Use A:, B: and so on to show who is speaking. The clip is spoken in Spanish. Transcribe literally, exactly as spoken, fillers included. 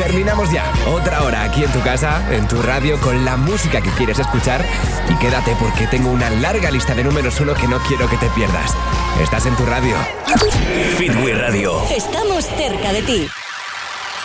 A: Terminamos ya. Otra hora aquí en tu casa, en tu radio, con la música que quieres escuchar. Y quédate porque tengo una larga lista de números uno que no quiero que te pierdas. Estás en tu radio.
B: Hit Wii Radio.
C: Estamos cerca de ti.